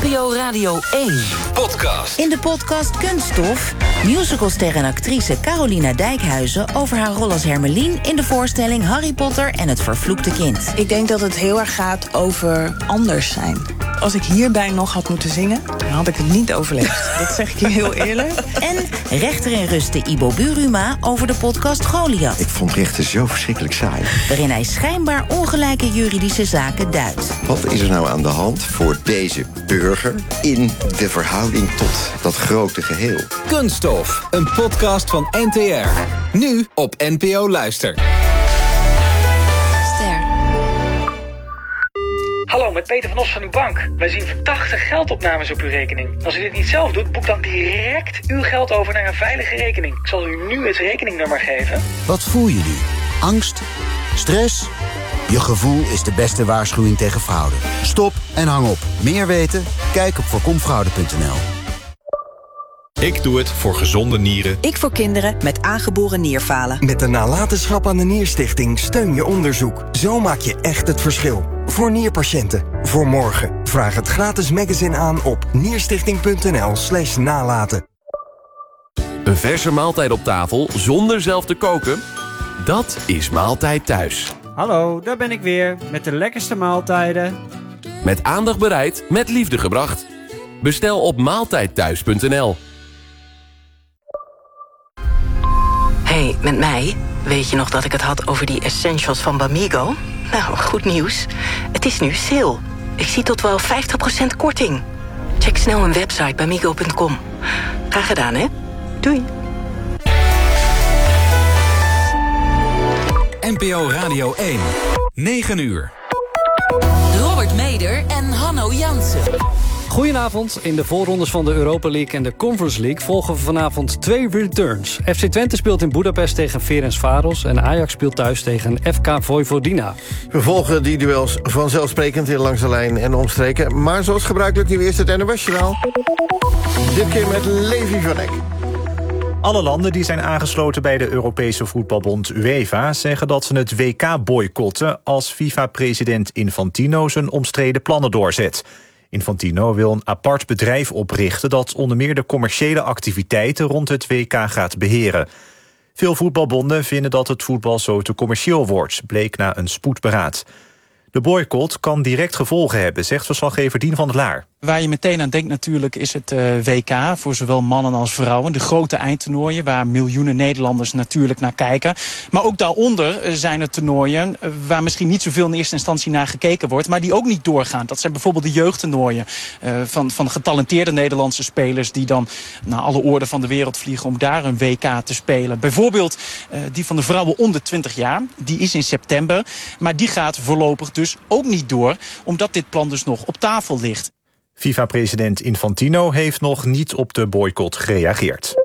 NPO Radio 1 podcast. In de podcast Kunststof, musicalster en actrice Carolina Dijkhuizen over haar rol als Hermelien in de voorstelling Harry Potter en het vervloekte kind. Ik denk dat het heel erg gaat over anders zijn. Als ik hierbij nog had moeten zingen, dan had ik het niet overleefd. Dat zeg ik je heel eerlijk. En rechter in rusten Ibo Buruma over de podcast Goliath. Ik vond rechten zo verschrikkelijk saai. Waarin hij schijnbaar ongelijke juridische zaken duidt. Wat is er nou aan de hand voor deze burger in de verhouding tot dat grote geheel? Kunststof, een podcast van NTR. Nu op NPO Luister. Hallo, met Peter van Os van uw bank. Wij zien verdachte geldopnames op uw rekening. Als u dit niet zelf doet, boek dan direct uw geld over naar een veilige rekening. Ik zal u nu het rekeningnummer geven. Wat voel je nu? Angst? Stress? Je gevoel is de beste waarschuwing tegen fraude. Stop en hang op. Meer weten? Kijk op voorkomfraude.nl. Ik doe het voor gezonde nieren. Ik voor kinderen met aangeboren nierfalen. Met de nalatenschap aan de Nierstichting steun je onderzoek. Zo maak je echt het verschil. Voor nierpatiënten. Voor morgen. Vraag het gratis magazine aan op nierstichting.nl/nalaten. Een verse maaltijd op tafel zonder zelf te koken? Dat is Maaltijd Thuis. Hallo, daar ben ik weer. Met de lekkerste maaltijden. Met aandacht bereid, met liefde gebracht. Bestel op maaltijdthuis.nl. Hey, met mij? Weet je nog dat ik het had over die essentials van Bamigo? Nou, goed nieuws. Het is nu sale. Ik zie tot wel 50% korting. Check snel mijn website bamigo.com. Graag gedaan, hè? Doei. NPO Radio 1, 9 uur. Robert Meder en Hanno Jansen. Goedenavond. In de voorrondes van de Europa League en de Conference League volgen we vanavond 2 returns. FC Twente speelt in Budapest tegen Ferencváros en Ajax speelt thuis tegen FK Vojvodina. We volgen die duels vanzelfsprekend in Langs de Lijn en omstreken. Maar zoals gebruikelijk nu eerst het NOS-journaal. Dit keer met Levi van Eck. Alle landen die zijn aangesloten bij de Europese voetbalbond UEFA zeggen dat ze het WK boycotten als FIFA-president Infantino zijn omstreden plannen doorzet. Infantino wil een apart bedrijf oprichten dat onder meer de commerciële activiteiten rond het WK gaat beheren. Veel voetbalbonden vinden dat het voetbal zo te commercieel wordt, bleek na een spoedberaad. De boycott kan direct gevolgen hebben, zegt verslaggever Dien van der Laar. Waar je meteen aan denkt natuurlijk is het WK voor zowel mannen als vrouwen. De grote eindtoernooien waar miljoenen Nederlanders natuurlijk naar kijken. Maar ook daaronder zijn er toernooien waar misschien niet zoveel in eerste instantie naar gekeken wordt. Maar die ook niet doorgaan. Dat zijn bijvoorbeeld de jeugdtoernooien van getalenteerde Nederlandse spelers die dan naar alle oorden van de wereld vliegen om daar een WK te spelen. Bijvoorbeeld die van de vrouwen onder 20 jaar. Die is in september. Maar die gaat voorlopig dus ook niet door. Omdat dit plan dus nog op tafel ligt. FIFA-president Infantino heeft nog niet op de boycott gereageerd.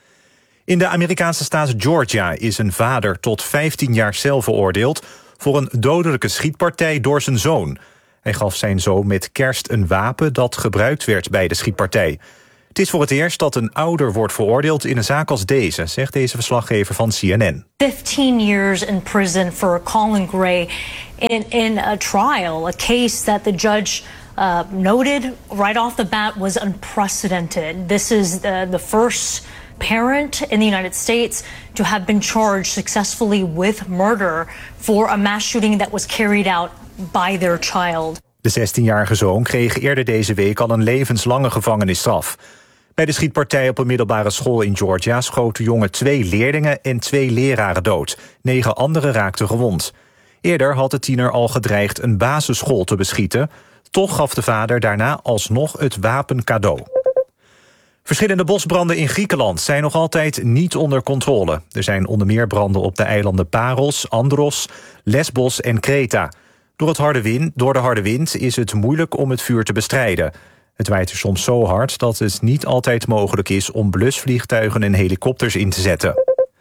In de Amerikaanse staat Georgia is een vader tot 15 jaar cel veroordeeld voor een dodelijke schietpartij door zijn zoon. Hij gaf zijn zoon met kerst een wapen dat gebruikt werd bij de schietpartij. Het is voor het eerst dat een ouder wordt veroordeeld in een zaak als deze, zegt deze verslaggever van CNN. 15 years in prison for Colin Gray in a trial, a case that the judge noted right off the bat was unprecedented. This is the first parent in the United States to have been charged successfully with murder for a mass shooting that was carried out by their child. De 16-jarige zoon kreeg eerder deze week al een levenslange gevangenisstraf. Bij de schietpartij op een middelbare school in Georgia schoot de jongen 2 leerlingen en 2 leraren dood. 9 anderen raakten gewond. Eerder had de tiener al gedreigd een basisschool te beschieten. Toch gaf de vader daarna alsnog het wapen cadeau. Verschillende bosbranden in Griekenland zijn nog altijd niet onder controle. Er zijn onder meer branden op de eilanden Paros, Andros, Lesbos en Kreta. Door de harde wind is het moeilijk om het vuur te bestrijden. Het waait er soms zo hard dat het niet altijd mogelijk is om blusvliegtuigen en helikopters in te zetten.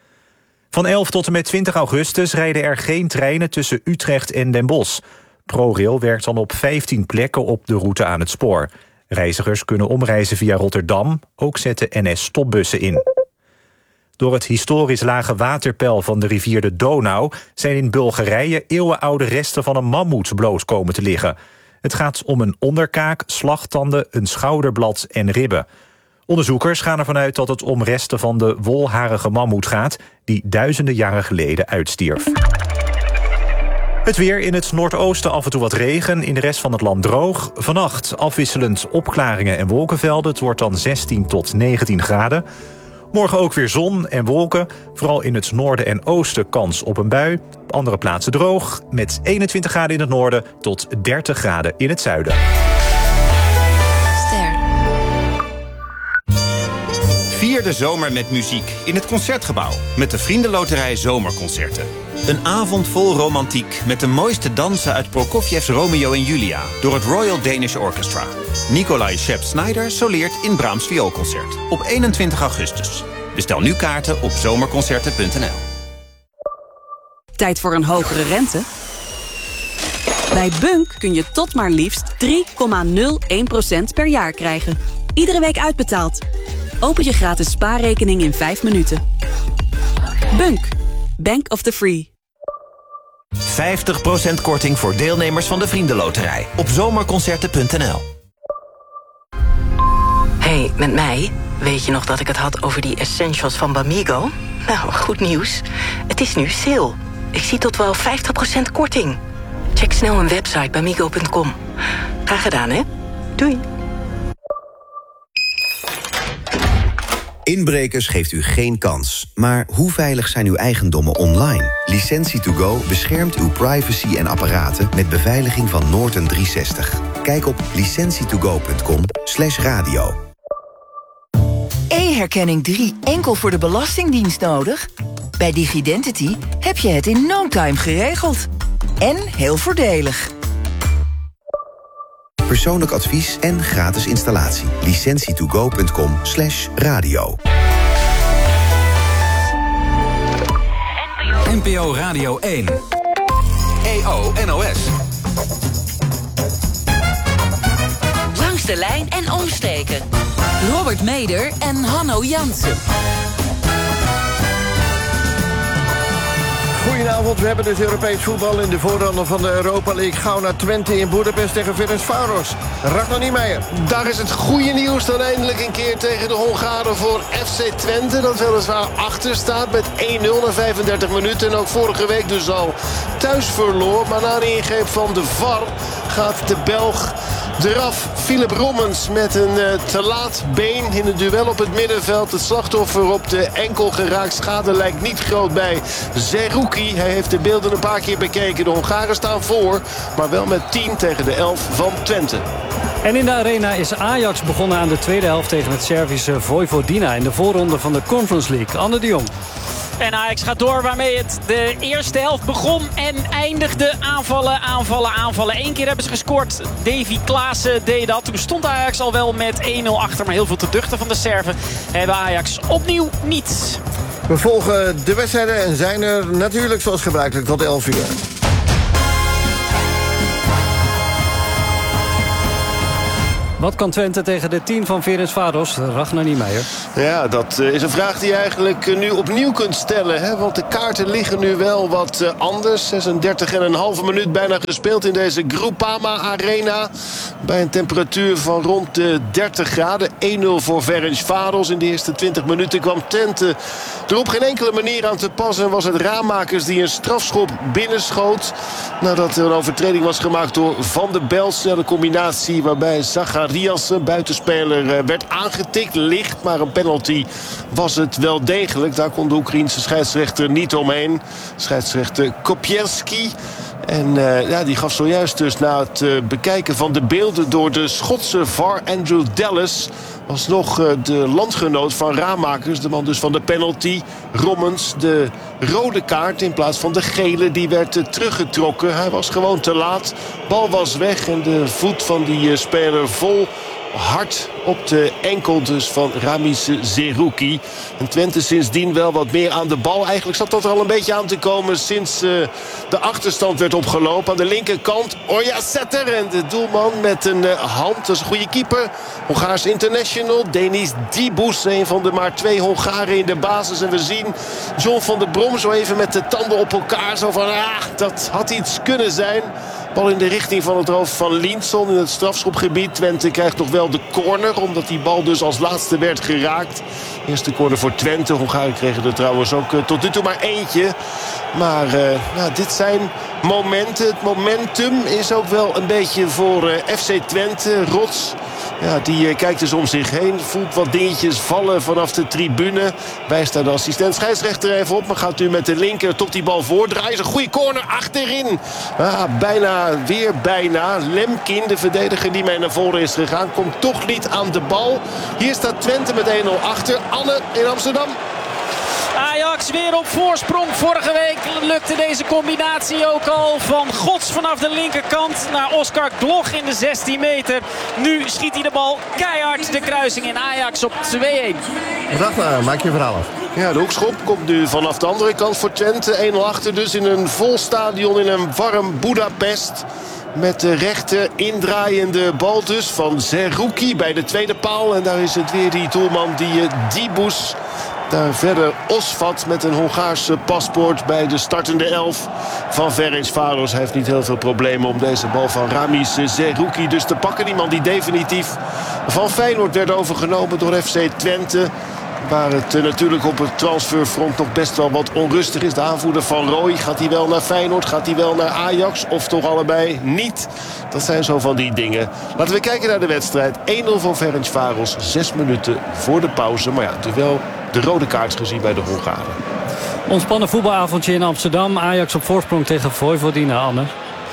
Van 11 tot en met 20 augustus rijden er geen treinen tussen Utrecht en Den Bosch. ProRail werkt dan op 15 plekken op de route aan het spoor. Reizigers kunnen omreizen via Rotterdam, ook zetten NS stopbussen in. Door het historisch lage waterpeil van de rivier de Donau zijn in Bulgarije eeuwenoude resten van een mammoet bloot komen te liggen. Het gaat om een onderkaak, slagtanden, een schouderblad en ribben. Onderzoekers gaan ervan uit dat het om resten van de wolharige mammoet gaat, die duizenden jaren geleden uitstierf. Het weer: in het noordoosten af en toe wat regen, in de rest van het land droog. Vannacht afwisselend opklaringen en wolkenvelden. Het wordt dan 16 tot 19 graden. Morgen ook weer zon en wolken. Vooral in het noorden en oosten kans op een bui. Op andere plaatsen droog, met 21 graden in het noorden tot 30 graden in het zuiden. Vier de zomer met muziek in het Concertgebouw met de Vriendenloterij Zomerconcerten. Een avond vol romantiek met de mooiste dansen uit Prokofiev's Romeo en Julia door het Royal Danish Orchestra. Nikolai Shep-Snyder soleert in Brahms Vioolconcert op 21 augustus. Bestel nu kaarten op zomerconcerten.nl. Tijd voor een hogere rente? Bij Bunk kun je tot maar liefst 3,01% per jaar krijgen. Iedere week uitbetaald. Open je gratis spaarrekening in 5 minuten. Bunk. Bank of the Free. 50% korting voor deelnemers van de Vriendenloterij op zomerconcerten.nl. Hey, met mij. Weet je nog dat ik het had over die essentials van Bamigo? Nou, goed nieuws. Het is nu sale. Ik zie tot wel 50% korting. Check snel een website bamigo.com. Graag gedaan, hè? Doei. Inbrekers geeft u geen kans. Maar hoe veilig zijn uw eigendommen online? Licentie2Go beschermt uw privacy en apparaten met beveiliging van Norton 360. Kijk op licentietogo.com/radio. E-herkenning 3 enkel voor de Belastingdienst nodig? Bij Digidentity heb je het in no time geregeld. En heel voordelig. Persoonlijk advies en gratis installatie. licentietogo.com/radio. NPO Radio 1. EO NOS. Langs de lijn en omstreken. Robert Meder en Hanno Jansen. Goedenavond, we hebben dus Europees voetbal in de voorronde van de Europa League. Gauw naar Twente in Boedapest tegen Ferencváros. Ragnar Niemeyer. Daar is het goede nieuws dan eindelijk een keer tegen de Hongaren voor FC Twente. Dat weliswaar achter staat met 1-0 na 35 minuten. En ook vorige week dus al thuis verloor. Maar na een ingreep van de VAR gaat de Belg eraf. Philip Rommens met een te laat been in het duel op het middenveld. Het slachtoffer op de enkel geraakt. Schade lijkt niet groot bij Zerouki. Hij heeft de beelden een paar keer bekeken. De Hongaren staan voor, maar wel met 10 tegen de 11 van Twente. En in de arena is Ajax begonnen aan de tweede helft tegen het Servische Vojvodina in de voorronde van de Conference League. Anne de Jong. En Ajax gaat door waarmee het de eerste helft begon en eindigde. Aanvallen. 1 keer hebben ze gescoord. Davy Klaassen deed dat. Toen stond Ajax al wel met 1-0 achter. Maar heel veel te duchten van de Serven hebben Ajax opnieuw niet. We volgen de wedstrijden en zijn er natuurlijk zoals gebruikelijk tot 11 uur. Wat kan Twente tegen de 10 van Ferencváros? Ragnar Niemeyer. Ja, dat is een vraag die je eigenlijk nu opnieuw kunt stellen. Hè? Want de kaarten liggen nu wel wat anders. 36,5 minuut bijna gespeeld in deze Groupama Arena. Bij een temperatuur van rond de 30 graden. 1-0 voor Ferencváros. In de eerste 20 minuten kwam Twente er op geen enkele manier aan te pas. En was het Ramakers die een strafschop binnenschoot. Nadat er een overtreding was gemaakt door Van der Belt. Snelle combinatie waarbij Zacharias, buitenspeler, werd aangetikt. Licht, maar een penalty was het wel degelijk. Daar kon de Oekraïense scheidsrechter niet omheen. Scheidsrechter Kopierski. En die gaf zojuist dus na het bekijken van de beelden door de Schotse VAR Andrew Dallas was nog de landgenoot van Ramakers, de man dus van de penalty, Rommens, de rode kaart in plaats van de gele. Die werd teruggetrokken. Hij was gewoon te laat. Bal was weg en de voet van die speler vol hard op de enkel dus van Ramis Zerouki. En Twente sindsdien wel wat meer aan de bal. Eigenlijk zat dat er al een beetje aan te komen sinds de achterstand werd opgelopen. Aan de linkerkant Oyasetter en de doelman met een hand. Dat is een goede keeper. Hongaars international Denis Dibus. Een van de maar 2 Hongaren in de basis. En we zien John van der Brom zo even met de tanden op elkaar. Zo van, dat had iets kunnen zijn. Bal in de richting van het hoofd van Linson in het strafschopgebied. Twente krijgt nog wel de corner, omdat die bal dus als laatste werd geraakt. Eerste corner voor Twente. Hongaren kregen er trouwens ook tot nu toe maar eentje. Maar dit zijn momenten. Het momentum is ook wel een beetje voor FC Twente. Rots, die kijkt dus om zich heen. Voelt wat dingetjes vallen vanaf de tribune. Wijst daar de assistent scheidsrechter even op. Maar gaat nu met de linker tot die bal voordraaien. Is een goede corner achterin. Bijna. Lemkin, de verdediger die mee naar voren is gegaan, komt toch niet aan de bal. Hier staat Twente met 1-0 achter. Anne in Amsterdam. Ajax weer op voorsprong. Vorige week lukte deze combinatie ook al. Van Gods vanaf de linkerkant naar Oscar Gloch in de 16 meter. Nu schiet hij de bal keihard de kruising in. Ajax op 2-1. Dag, maak je verhaal af. Ja, de hoekschop komt nu vanaf de andere kant voor Twente. 1-0 achter dus in een vol stadion in een warm Budapest. Met de rechte indraaiende bal dus van Zerouki bij de tweede paal. En daar is het weer die doelman die Dibus. Daar verder Osvat met een Hongaarse paspoort bij de startende 11 van Ferencváros. Hij heeft niet heel veel problemen om deze bal van Ramis Zerouki dus te pakken. Die man die definitief van Feyenoord werd overgenomen door FC Twente. Waar het natuurlijk op het transferfront nog best wel wat onrustig is. De aanvoerder van Roy, gaat hij wel naar Feyenoord? Gaat hij wel naar Ajax? Of toch allebei niet? Dat zijn zo van die dingen. Laten we kijken naar de wedstrijd. 1-0 voor Ferencváros. 6 minuten voor de pauze. Maar ja, wel de rode kaart gezien bij de Hongaren. Ontspannen voetbalavondje in Amsterdam. Ajax op voorsprong tegen Vojvodina, Anne.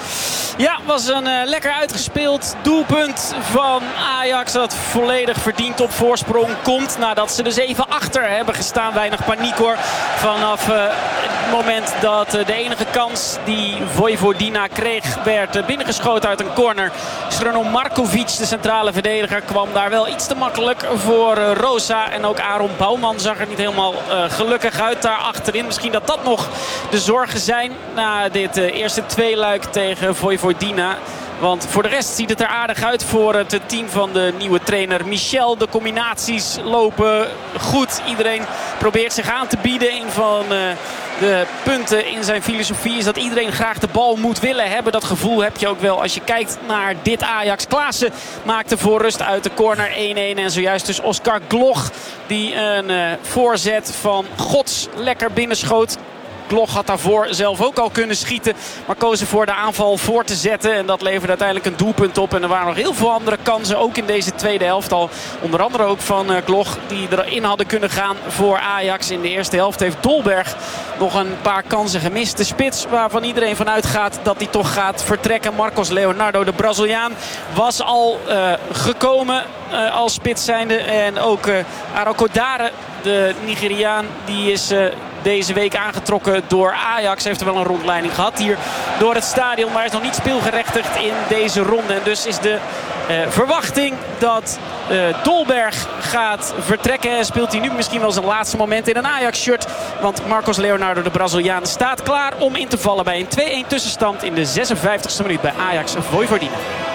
Ja, was een lekker uitgespeeld doelpunt van Ajax. Dat volledig verdiend op voorsprong komt. Nadat ze dus even achter hebben gestaan. Weinig paniek hoor. Vanaf het moment dat de enige kans die Vojvodina kreeg werd binnengeschoten uit een corner. Sreno Markovic, de centrale verdediger, kwam daar wel iets te makkelijk voor Rosa. En ook Aaron Bouwman zag er niet helemaal gelukkig uit daar achterin. Misschien dat dat nog de zorgen zijn na dit eerste tweeluik tegen Vojvodina. Want voor de rest ziet het er aardig uit voor het team van de nieuwe trainer Michel. De combinaties lopen goed. Iedereen probeert zich aan te bieden. Een van de punten in zijn filosofie is dat iedereen graag de bal moet willen hebben. Dat gevoel heb je ook wel als je kijkt naar dit Ajax. Klaassen maakte voor rust uit de corner 1-1. En zojuist dus Oscar Gloch die een voorzet van Gods lekker binnenschoot. Gloch had daarvoor zelf ook al kunnen schieten. Maar koos ervoor de aanval voor te zetten. En dat leverde uiteindelijk een doelpunt op. En er waren nog heel veel andere kansen. Ook in deze tweede helft al. Onder andere ook van Gloch. Die erin hadden kunnen gaan voor Ajax. In de eerste helft heeft Dolberg nog een paar kansen gemist. De spits waarvan iedereen vanuit gaat dat hij toch gaat vertrekken. Marcos Leonardo, de Braziliaan, was al gekomen als spits zijnde. En ook Arokodare, de Nigeriaan, die is deze week aangetrokken door Ajax. Heeft er wel een rondleiding gehad hier door het stadion. Maar is nog niet speelgerechtigd in deze ronde. En dus is de verwachting dat Dolberg gaat vertrekken. Speelt hij nu misschien wel zijn laatste moment in een Ajax-shirt. Want Marcos Leonardo, de Braziliaan, staat klaar om in te vallen bij een 2-1 tussenstand in de 56e minuut bij Ajax Vojvodina.